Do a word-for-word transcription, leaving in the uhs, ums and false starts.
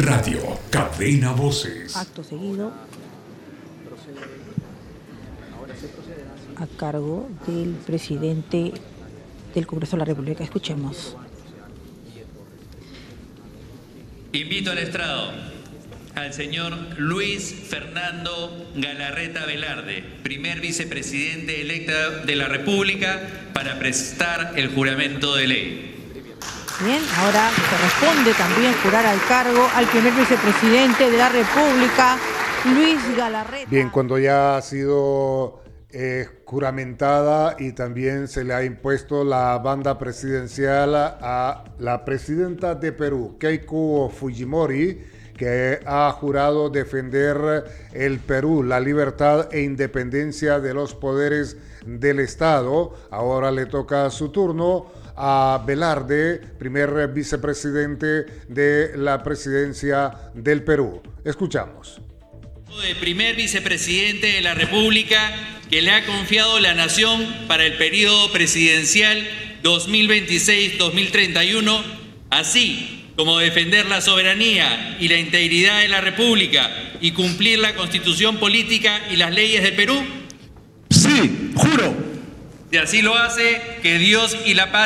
Radio, Cadena Voces. Acto seguido, a cargo del presidente del Congreso de la República. Escuchemos. Invito al estrado al señor Luis Fernando Galarreta Velarde, primer vicepresidente electa de la República, para prestar el juramento de ley. Bien, ahora corresponde también jurar al cargo al primer vicepresidente de la República, Luis Galarreta. Bien, cuando ya ha sido eh, juramentada y también se le ha impuesto la banda presidencial a la presidenta de Perú, Keiko Fujimori, que ha jurado defender el Perú, la libertad e independencia de los poderes del Estado. Ahora le toca su turno a Velarde, primer vicepresidente de la presidencia del Perú. Escuchamos. De primer vicepresidente de la República que le ha confiado la nación para el periodo presidencial dos mil veintiséis a dos mil treinta y uno, así como defender la soberanía y la integridad de la República y cumplir la Constitución política y las leyes del Perú? Sí, juro. Si así lo hace, que Dios y la paz